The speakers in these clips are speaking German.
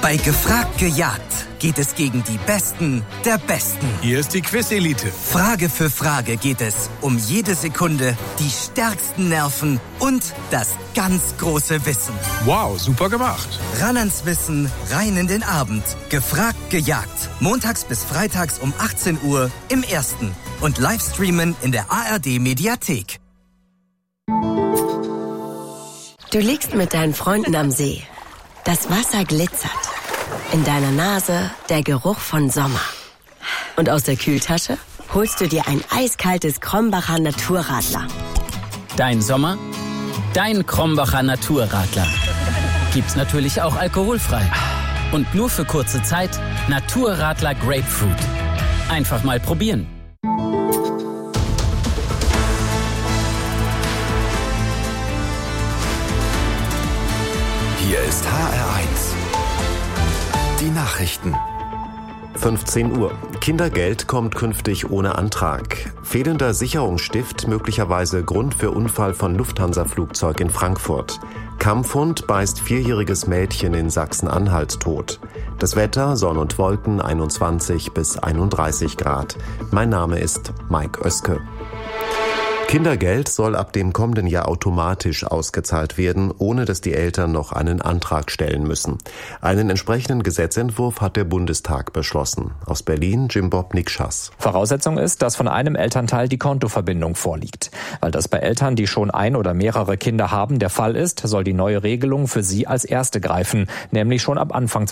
Bei Gefragt gejagt geht es gegen die Besten der Besten. Hier ist die Quiz-Elite. Frage für Frage geht es um jede Sekunde, die stärksten Nerven und das ganz große Wissen. Wow, super gemacht. Ran ans Wissen, rein in den Abend. Gefragt gejagt. Montags bis freitags um 18 Uhr im Ersten. Und Livestreamen in der ARD-Mediathek. Du liegst mit deinen Freunden am See. Das Wasser glitzert. In deiner Nase der Geruch von Sommer. Und aus der Kühltasche holst du dir ein eiskaltes Krombacher Naturradler. Dein Sommer, dein Krombacher Naturradler. Gibt's natürlich auch alkoholfrei. Und nur für kurze Zeit Naturradler Grapefruit. Einfach mal probieren. Hier ist HR1. Die Nachrichten. 15 Uhr. Kindergeld kommt künftig ohne Antrag. Fehlender Sicherungsstift möglicherweise Grund für Unfall von Lufthansa-Flugzeug in Frankfurt. Kampfhund beißt 4-jähriges Mädchen in Sachsen-Anhalt tot. Das Wetter, Sonne und Wolken, 21 bis 31 Grad. Mein Name ist Mike Oeske. Kindergeld soll ab dem kommenden Jahr automatisch ausgezahlt werden, ohne dass die Eltern noch einen Antrag stellen müssen. Einen entsprechenden Gesetzentwurf hat der Bundestag beschlossen. Aus Berlin Jim Bob Nikschas. Voraussetzung ist, dass von einem Elternteil die Kontoverbindung vorliegt. Weil das bei Eltern, die schon ein oder mehrere Kinder haben, der Fall ist, soll die neue Regelung für sie als erste greifen, nämlich schon ab Anfang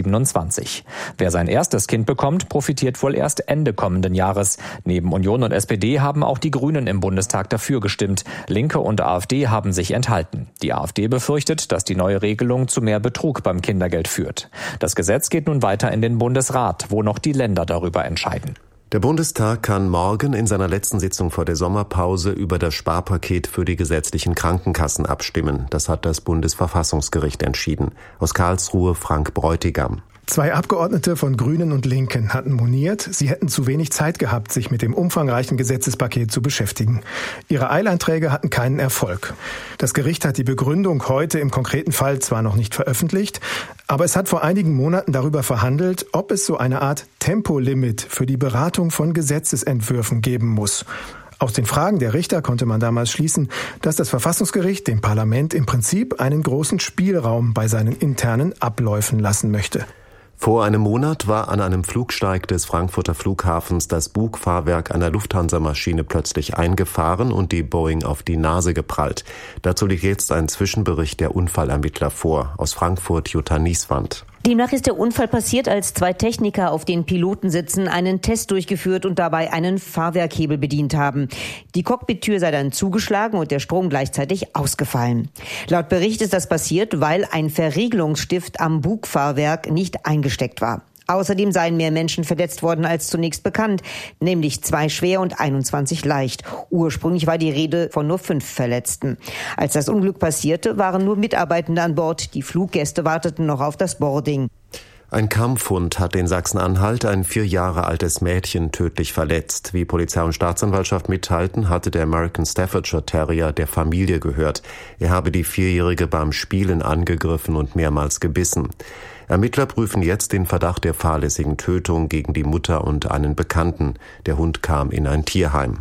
2027. Wer sein erstes Kind bekommt, profitiert wohl erst Ende kommenden Jahres. Neben Union und SPD haben auch die Grünen im Bundestag dafür gestimmt. Linke und AfD haben sich enthalten. Die AfD befürchtet, dass die neue Regelung zu mehr Betrug beim Kindergeld führt. Das Gesetz geht nun weiter in den Bundesrat, wo noch die Länder darüber entscheiden. Der Bundestag kann morgen in seiner letzten Sitzung vor der Sommerpause über das Sparpaket für die gesetzlichen Krankenkassen abstimmen. Das hat das Bundesverfassungsgericht entschieden. Aus Karlsruhe Frank Bräutigam. 2 Abgeordnete von Grünen und Linken hatten moniert, sie hätten zu wenig Zeit gehabt, sich mit dem umfangreichen Gesetzespaket zu beschäftigen. Ihre Eilanträge hatten keinen Erfolg. Das Gericht hat die Begründung heute im konkreten Fall zwar noch nicht veröffentlicht, aber es hat vor einigen Monaten darüber verhandelt, ob es so eine Art Tempolimit für die Beratung von Gesetzesentwürfen geben muss. Aus den Fragen der Richter konnte man damals schließen, dass das Verfassungsgericht dem Parlament im Prinzip einen großen Spielraum bei seinen internen Abläufen lassen möchte. Vor einem Monat war an einem Flugsteig des Frankfurter Flughafens das Bugfahrwerk einer Lufthansa-Maschine plötzlich eingefahren und die Boeing auf die Nase geprallt. Dazu liegt jetzt ein Zwischenbericht der Unfallermittler vor. Aus Frankfurt Jutta Nieswand. Demnach ist der Unfall passiert, als 2 Techniker auf den Pilotensitzen einen Test durchgeführt und dabei einen Fahrwerkhebel bedient haben. Die Cockpittür sei dann zugeschlagen und der Strom gleichzeitig ausgefallen. Laut Bericht ist das passiert, weil ein Verriegelungsstift am Bugfahrwerk nicht eingesteckt war. Außerdem seien mehr Menschen verletzt worden als zunächst bekannt, nämlich 2 schwer und 21 leicht. Ursprünglich war die Rede von nur 5 Verletzten. Als das Unglück passierte, waren nur Mitarbeitende an Bord. Die Fluggäste warteten noch auf das Boarding. Ein Kampfhund hat in Sachsen-Anhalt ein 4 Jahre altes Mädchen tödlich verletzt. Wie Polizei und Staatsanwaltschaft mitteilten, hatte der American Staffordshire Terrier der Familie gehört. Er habe die 4-Jährige beim Spielen angegriffen und mehrmals gebissen. Ermittler prüfen jetzt den Verdacht der fahrlässigen Tötung gegen die Mutter und einen Bekannten. Der Hund kam in ein Tierheim.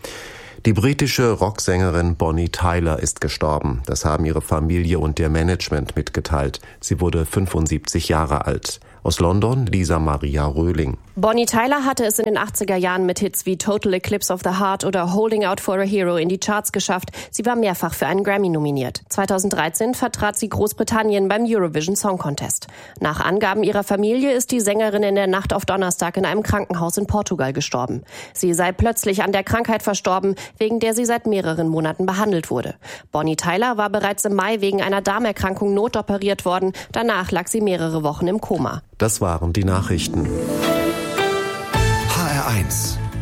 Die britische Rocksängerin Bonnie Tyler ist gestorben. Das haben ihre Familie und ihr Management mitgeteilt. Sie wurde 75 Jahre alt. Aus London Lisa Maria Röhling. Bonnie Tyler hatte es in den 80er Jahren mit Hits wie Total Eclipse of the Heart oder Holding Out for a Hero in die Charts geschafft. Sie war mehrfach für einen Grammy nominiert. 2013 vertrat sie Großbritannien beim Eurovision Song Contest. Nach Angaben ihrer Familie ist die Sängerin in der Nacht auf Donnerstag in einem Krankenhaus in Portugal gestorben. Sie sei plötzlich an der Krankheit verstorben, wegen der sie seit mehreren Monaten behandelt wurde. Bonnie Tyler war bereits im Mai wegen einer Darmerkrankung notoperiert worden. Danach lag sie mehrere Wochen im Koma. Das waren die Nachrichten. HR1,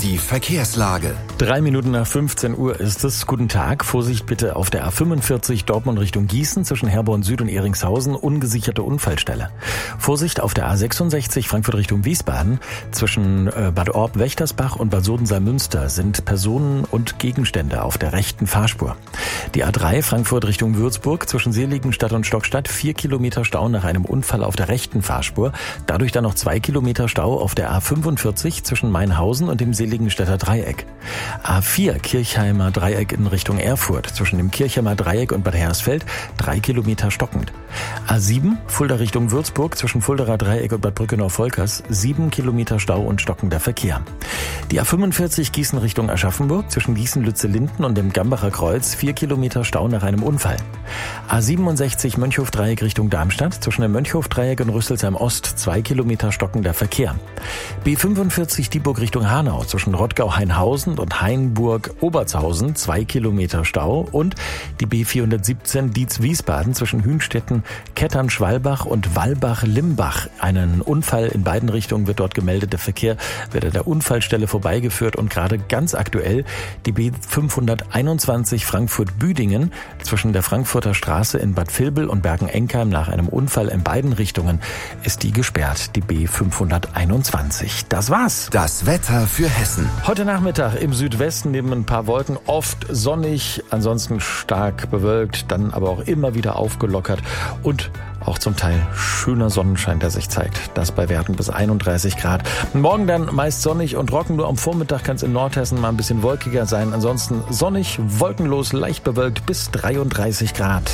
Die Verkehrslage. 3 Minuten nach 15 Uhr ist es. Guten Tag. Vorsicht bitte auf der A45 Dortmund Richtung Gießen zwischen Herborn Süd und Ehringshausen. Ungesicherte Unfallstelle. Vorsicht auf der A66 Frankfurt Richtung Wiesbaden zwischen Bad Orb, Wächtersbach und Bad Sodensalm-Münster sind Personen und Gegenstände auf der rechten Fahrspur. Die A3 Frankfurt Richtung Würzburg zwischen Seligenstadt und Stockstadt 4 Kilometer Stau nach einem Unfall auf der rechten Fahrspur. Dadurch dann noch 2 Kilometer Stau auf der A45 zwischen Mainhausen und dem Seligenstädter Dreieck. A4 Kirchheimer Dreieck in Richtung Erfurt zwischen dem Kirchheimer Dreieck und Bad Hersfeld 3 Kilometer stockend. A7 Fulda Richtung Würzburg zwischen Fuldaer Dreieck und Bad Brückenau-Volkers 7 Kilometer Stau und stockender Verkehr. Die A45 Gießen Richtung Aschaffenburg zwischen Gießen-Lützellinden und dem Gambacher Kreuz 4 Kilometer Stau nach einem Unfall. A67 Mönchhof-Dreieck Richtung Darmstadt zwischen dem Mönchhof-Dreieck und Rüsselsheim Ost 2 Kilometer stockender Verkehr. B45 Dieburg Richtung Hanau zwischen Rottgau-Hainhausen und Hainburg-Obertshausen 2 Kilometer Stau und die B417 Dietz-Wiesbaden zwischen Hünstetten, Kettern-Schwalbach und Walbach-Limbach. Einen Unfall in beiden Richtungen wird dort gemeldet. Der Verkehr wird an der Unfallstelle vorbeigeführt und gerade ganz aktuell die B521 Frankfurt-Büdingen zwischen der Frankfurter Straße in Bad Vilbel und Bergen-Enkheim nach einem Unfall in beiden Richtungen ist die gesperrt, die B521. Das war's. Das Wetter für Hessen. Heute Nachmittag im Südwesten neben ein paar Wolken oft sonnig, ansonsten stark bewölkt, dann aber auch immer wieder aufgelockert und auch zum Teil schöner Sonnenschein, der sich zeigt. Das bei Werten bis 31 Grad. Morgen dann meist sonnig und trocken. Nur am Vormittag kann es in Nordhessen mal ein bisschen wolkiger sein. Ansonsten sonnig, wolkenlos, leicht bewölkt bis 33 Grad.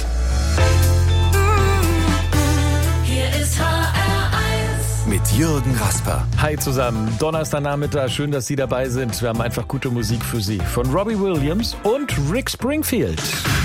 Hier ist HR1 mit Jürgen Rasper. Hi zusammen, Donnerstagnachmittag, schön, dass Sie dabei sind. Wir haben einfach gute Musik für Sie. Von Robbie Williams und Rick Springfield.